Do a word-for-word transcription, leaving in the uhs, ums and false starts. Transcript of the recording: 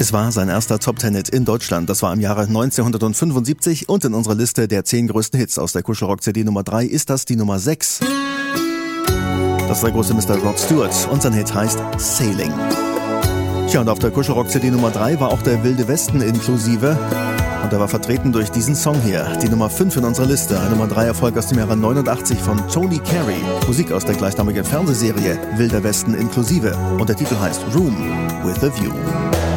Es war sein erster Top-Ten-Hit in Deutschland. Das war im Jahre neunzehnhundertfünfundsiebzig und in unserer Liste der zehn größten Hits aus der Kuschelrock-C D Nummer drei ist das die Nummer sechs. Das ist der große Mister Rod Stewart und sein Hit heißt Sailing. Tja, und auf der Kuschelrock-C D Nummer drei war auch der Wilde Westen inklusive. Und er war vertreten durch diesen Song hier, die Nummer fünf in unserer Liste, ein Nummer drei Erfolg aus dem Jahre neunundachtzig von Tony Carey. Musik aus der gleichnamigen Fernsehserie Wilder Westen inklusive. Und der Titel heißt Room with a View.